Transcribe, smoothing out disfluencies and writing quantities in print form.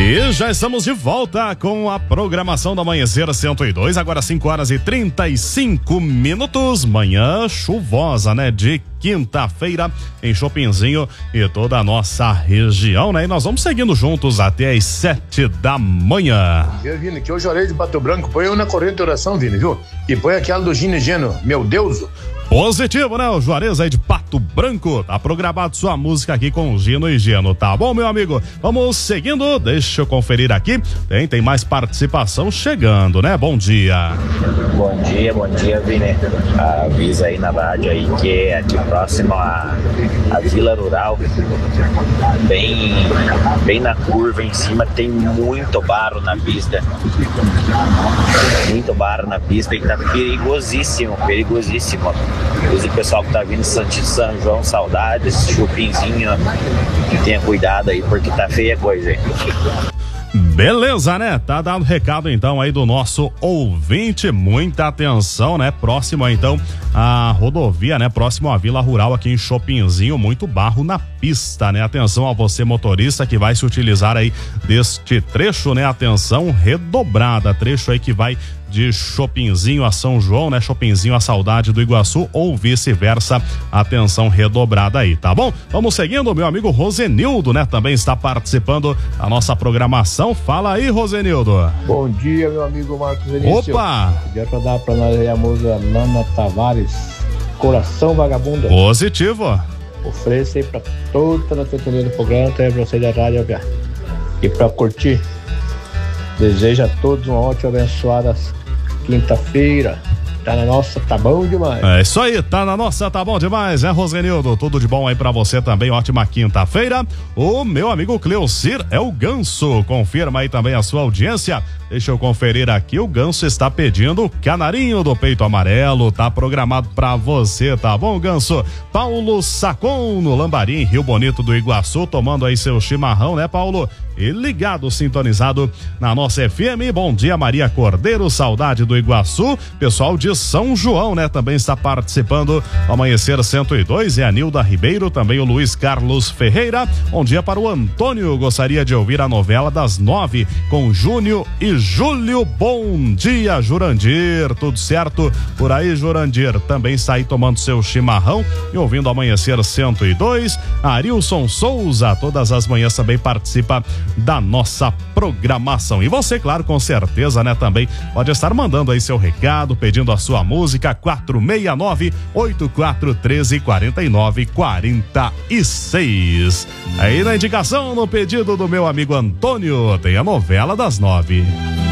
E já estamos de volta com a programação da Amanhecer 102, agora 5h35. Manhã chuvosa, né? De quinta-feira em Chopinzinho e toda a nossa região, né? E nós vamos seguindo juntos até as 7 da manhã. Eu, Vini, que hoje orei de Pato Branco, põe eu na corrente de oração, Vini, viu? E põe aquela do Gino e Geno, meu Deus. Positivo, né? O Juarez aí de Pato Branco. Tá programado sua música aqui com o Gino e Geno, tá bom, meu amigo? Vamos seguindo, deixa eu conferir aqui. Tem mais participação chegando, né? Bom dia. Bom dia, Vini. Avisa aí na rádio aí que é aqui próximo à Vila Rural, bem na curva em cima, tem muito barro na pista. Muito barro na pista e tá perigosíssimo. Inclusive o pessoal que tá vindo de São João, saudades, Chupinzinho, que tenha cuidado aí, porque tá feia a coisa aí. Beleza, né? Tá dado recado então aí do nosso ouvinte, muita atenção, né? Próximo então à rodovia, né? Próximo à Vila Rural aqui em Chopinzinho, muito barro na pista, né? Atenção a você motorista que vai se utilizar aí deste trecho, né? Atenção redobrada, trecho aí que vai de Chopinzinho a São João, né? Chopinzinho a Saudade do Iguaçu ou vice-versa, atenção redobrada aí, tá bom? Vamos seguindo, meu amigo Rosenildo, né? Também está participando da nossa programação. Fala aí, Rosenildo. Bom dia, meu amigo Marcos Vinícius. Opa! Queria pra dar pra nós aí a música Nana Tavares, Coração Vagabunda. Positivo. Ofereço aí pra toda a sintonia do programa, até pra você da rádio e pra curtir. Desejo a todos uma ótima, abençoada quinta-feira. Tá na nossa, tá bom demais. É isso aí, tá na nossa, tá bom demais, né, Rosenildo? Tudo de bom aí pra você também, ótima quinta-feira. O meu amigo Cleocir é o Ganso, confirma aí também a sua audiência. Deixa eu conferir aqui, o Ganso está pedindo Canarinho do Peito Amarelo, tá programado pra você, tá bom, Ganso? Paulo Sacon, no Lambarim, Rio Bonito do Iguaçu, tomando aí seu chimarrão, né, Paulo? E ligado, sintonizado na nossa FM. Bom dia, Maria Cordeiro, saudade do Iguaçu. Pessoal de São João, né? Também está participando do Amanhecer 102. É a Nilda Ribeiro, também o Luiz Carlos Ferreira. Bom dia para o Antônio. Gostaria de ouvir a novela das 9 com Júnior e Júlio. Bom dia, Jurandir. Tudo certo por aí, Jurandir? Também está aí tomando seu chimarrão e ouvindo o Amanhecer 102. Arilson Souza, todas as manhãs também participa da nossa programação. E você, claro, com certeza, né, também pode estar mandando aí seu recado, pedindo a sua música, 469-8413-4946. Aí na indicação, no pedido do meu amigo Antônio, tem a novela das 9.